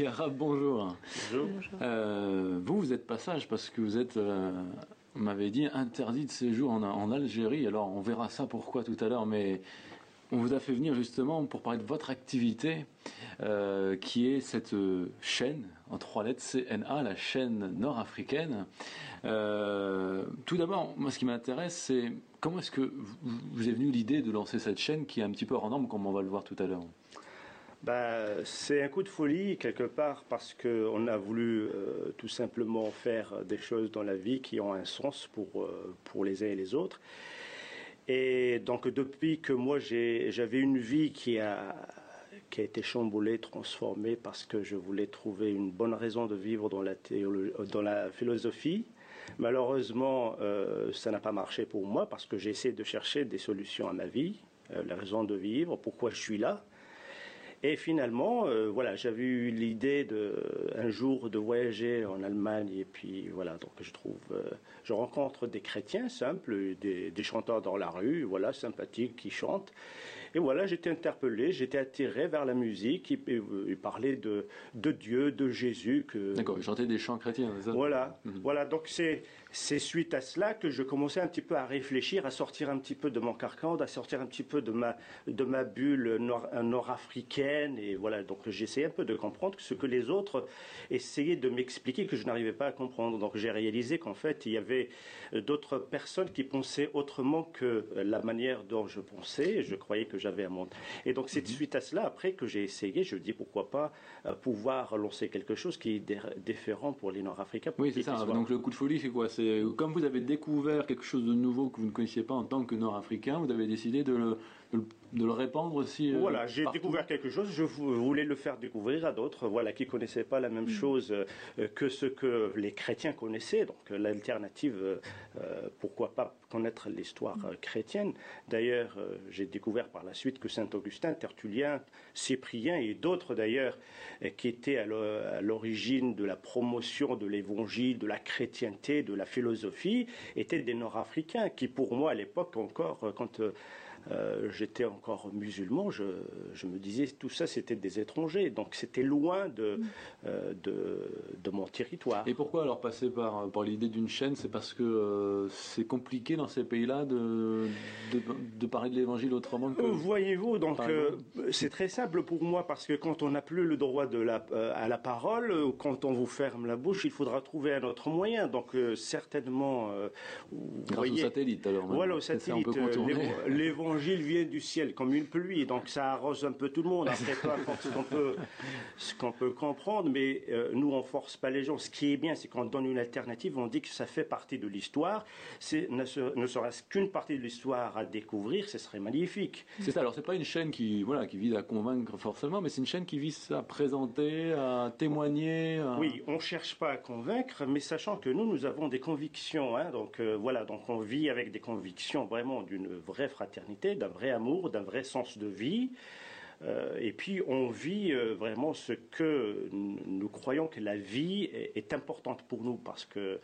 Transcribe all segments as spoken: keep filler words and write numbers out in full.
Foli Arabe, bonjour. Bonjour. Euh, vous, vous êtes pas sage parce que vous êtes, euh, on m'avait dit, interdit de séjour en, en Algérie. Alors, on verra ça pourquoi tout à l'heure, mais on vous a fait venir justement pour parler de votre activité, euh, qui est cette euh, chaîne, en trois lettres, C N A, la chaîne nord-africaine. Euh, tout d'abord, moi, ce qui m'intéresse, c'est comment est-ce que vous, vous est venue l'idée de lancer cette chaîne qui est un petit peu hors norme, comme on va le voir tout à l'heure. Bah, c'est un coup de folie quelque part parce qu'on a voulu euh, tout simplement faire des choses dans la vie qui ont un sens pour, euh, pour les uns et les autres. Et donc depuis que moi j'ai, j'avais une vie qui a, qui a été chamboulée, transformée parce que je voulais trouver une bonne raison de vivre dans la, théologie, dans la philosophie. Malheureusement, euh, ça n'a pas marché pour moi parce que j'ai essayé de chercher des solutions à ma vie, euh, la raison de vivre, pourquoi je suis là. Et finalement, euh, voilà, j'avais eu l'idée de un jour de voyager en Allemagne et puis voilà, donc je trouve, euh, je rencontre des chrétiens simples, des, des chanteurs dans la rue, voilà, sympathiques qui chantent. Et voilà, j'étais interpellé, j'étais attiré vers la musique et, et, et parler de de Dieu, de Jésus. Que d'accord, chanter des chants chrétiens, c'est ça? Voilà, mm-hmm. voilà. Donc c'est c'est suite à cela que je commençais un petit peu à réfléchir, à sortir un petit peu de mon carcan, à sortir un petit peu de ma de ma bulle nord, nord-africaine. Et voilà, donc j'essayais un peu de comprendre ce que les autres essayaient de m'expliquer que je n'arrivais pas à comprendre. Donc j'ai réalisé qu'en fait il y avait d'autres personnes qui pensaient autrement que la manière dont je pensais. Je croyais que j'avais un monde. Et donc c'est suite à cela après que j'ai essayé. Je dis pourquoi pas pouvoir lancer quelque chose qui est différent pour les Nord-Africains. Oui, c'est ça. Donc le coup de folie, c'est quoi? C'est comme vous avez découvert quelque chose de nouveau que vous ne connaissiez pas en tant que Nord-Africain, vous avez décidé de le, de le, de le répandre aussi. Euh, voilà, j'ai partout. découvert quelque chose. Je voulais le faire découvrir à d'autres, voilà, qui connaissaient pas la même mmh. chose euh, que ce que les chrétiens connaissaient. Donc l'alternative, euh, pourquoi pas connaître l'histoire euh, chrétienne. D'ailleurs, euh, j'ai découvert par la suite que Saint Augustin, Tertullien, Cyprien et d'autres d'ailleurs, euh, qui étaient à l'origine de la promotion de l'évangile, de la chrétienté, de la philosophie, étaient des Nord-Africains qui, pour moi, à l'époque encore, quand euh, Euh, j'étais encore musulman, je, je me disais tout ça c'était des étrangers, donc c'était loin de, euh, de, de mon territoire. Et pourquoi alors passer par, par l'idée d'une chaîne? C'est parce que euh, c'est compliqué dans ces pays-là de, de, de parler de l'évangile autrement que... Voyez-vous, donc euh, c'est très simple pour moi parce que quand on n'a plus le droit de la, euh, à la parole, quand on vous ferme la bouche, il faudra trouver un autre moyen. Donc euh, certainement... Euh, Grâce voyez, au satellite alors. Voilà, au satellite. Euh, l'évangile L'évangile vient du ciel comme une pluie, donc ça arrose un peu tout le monde. Après, peu importe ce qu'on peut, ce qu'on peut comprendre, mais euh, nous on force pas les gens. Ce qui est bien, c'est qu'on donne une alternative. On dit que ça fait partie de l'histoire. C'est ne, ne serait-ce qu'une partie de l'histoire à découvrir, ce serait magnifique. C'est ça. Alors c'est pas une chaîne qui, voilà, qui vise à convaincre forcément, mais c'est une chaîne qui vise à présenter, à témoigner. À... Oui, on cherche pas à convaincre, mais sachant que nous, nous avons des convictions. Hein, donc euh, voilà, donc on vit avec des convictions vraiment d'une vraie fraternité, d'un vrai amour, d'un vrai sens de vie. Euh, et puis on vit euh, vraiment ce que nous croyons que la vie est, est importante pour nous, parce que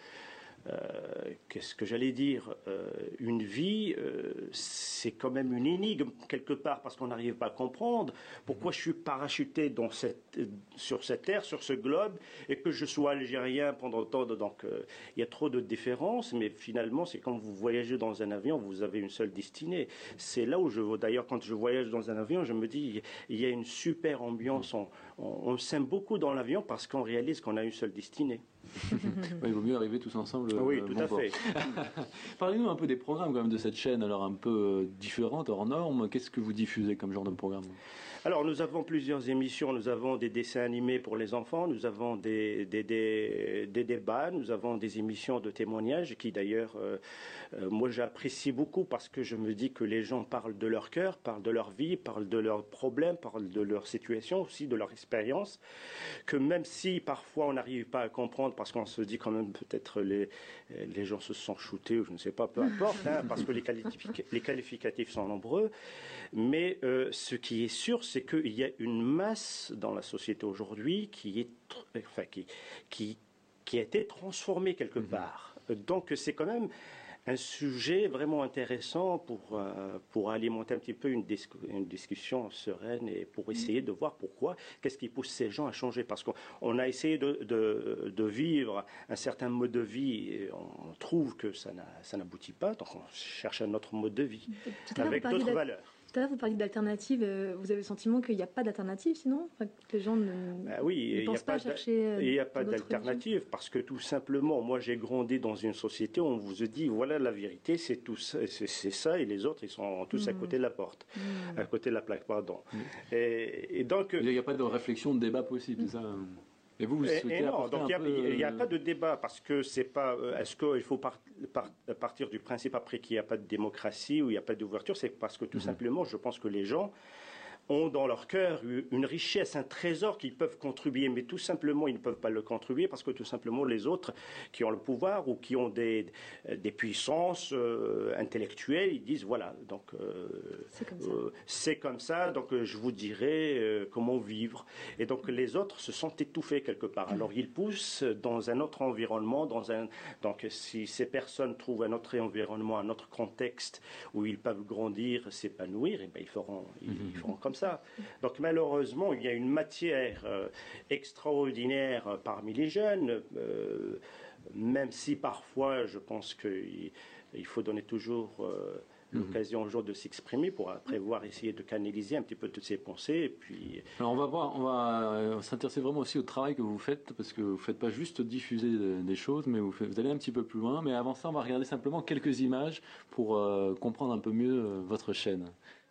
Euh, qu'est-ce que j'allais dire euh, une vie, euh, c'est quand même une énigme quelque part, parce qu'on n'arrive pas à comprendre pourquoi je suis parachuté dans cette, sur cette terre, sur ce globe, et que je sois algérien pendant tant de... Donc euh, il y a trop de différences, mais finalement c'est quand vous voyagez dans un avion, vous avez une seule destinée. C'est là où je veux. D'ailleurs, quand je voyage dans un avion, je me dis il y a une super ambiance, on, on, on s'aime beaucoup dans l'avion parce qu'on réalise qu'on a une seule destinée. Ouais, il vaut mieux arriver tous ensemble. Oui, euh, tout bon à port. fait. Parlez-nous un peu des programmes quand même de cette chaîne, alors un peu euh, différentes, hors normes. Qu'est-ce que vous diffusez comme genre de programme? Alors nous avons plusieurs émissions, nous avons des dessins animés pour les enfants, nous avons des, des, des, des débats, nous avons des émissions de témoignages qui d'ailleurs, euh, euh, moi j'apprécie beaucoup, parce que je me dis que les gens parlent de leur cœur, parlent de leur vie, parlent de leurs problèmes, parlent de leur situation, aussi de leur expérience, que même si parfois on n'arrive pas à comprendre, parce qu'on se dit quand même peut-être les, les gens se sont shootés, ou je ne sais pas, peu importe, hein, parce que les, qualific- les qualificatifs sont nombreux, mais euh, ce qui est sûr, c'est qu'il y a une masse dans la société aujourd'hui qui est, enfin, qui, qui, qui a été transformée quelque part. Donc c'est quand même un sujet vraiment intéressant pour, euh, pour alimenter un petit peu une, dis une discussion sereine et pour essayer de voir pourquoi, qu'est-ce qui pousse ces gens à changer. Parce qu'on a essayé de, de, de vivre un certain mode de vie et on trouve que ça n'aboutit pas, donc on cherche un autre mode de vie avec d'autres valeurs. Tout à l'heure, vous parliez d'alternatives. Vous avez le sentiment qu'il n'y a pas d'alternative, sinon enfin, que les gens ne, ben oui, ne pensent pas à chercher. Il n'y a pas d'alternative parce que tout simplement, moi j'ai grandi dans une société où on vous dit voilà la vérité, c'est tout ça, c'est ça, et les autres ils sont tous mmh. à côté de la porte, mmh. à côté de la plaque, pardon. Mmh. Et, et donc il n'y a pas de réflexion, de débat possible, mmh. c'est ça. Et vous, vous et, et non, donc il peu... n'y a, a pas de débat parce que c'est pas. Est-ce qu'il faut par, par, partir du principe après qu'il n'y a pas de démocratie ou il n'y a pas d'ouverture? C'est parce que tout mmh. simplement, je pense que les gens ont dans leur cœur une richesse, un trésor qu'ils peuvent contribuer, mais tout simplement ils ne peuvent pas le contribuer parce que tout simplement les autres qui ont le pouvoir ou qui ont des, des puissances euh, intellectuelles, ils disent voilà, donc euh, c'est comme, euh, comme ça, donc euh, je vous dirai euh, comment vivre. Et donc les autres se sont étouffés quelque part. Alors ils poussent dans un autre environnement, dans un, donc si ces personnes trouvent un autre environnement, un autre contexte où ils peuvent grandir, s'épanouir, et ben ils feront, ils, ils feront comme ça. Donc malheureusement, il y a une matière euh, extraordinaire euh, parmi les jeunes, euh, même si parfois je pense qu'il il faut donner toujours euh, l'occasion aux gens de s'exprimer pour après voir essayer de canaliser un petit peu toutes ces pensées. Et puis... Alors on va voir, on va s'intéresser vraiment aussi au travail que vous faites, parce que vous ne faites pas juste diffuser des choses, mais vous, faites, vous allez un petit peu plus loin. Mais avant ça, on va regarder simplement quelques images pour euh, comprendre un peu mieux euh, votre chaîne.